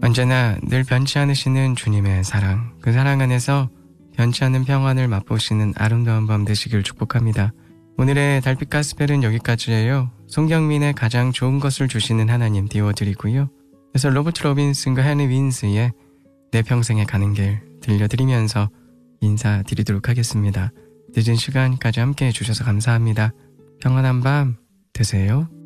언제나 늘 변치 않으시는 주님의 사랑, 그 사랑 안에서 변치 않는 평안을 맛보시는 아름다운 밤 되시길 축복합니다. 오늘의 달빛 가스펠은 여기까지예요. 송경민의 가장 좋은 것을 주시는 하나님 띄워드리고요. 그래서 로버트 로빈슨과 헨리 윈스의 내 평생에 가는 길 들려드리면서 인사드리도록 하겠습니다. 늦은 시간까지 함께 해주셔서 감사합니다. 평안한 밤 되세요.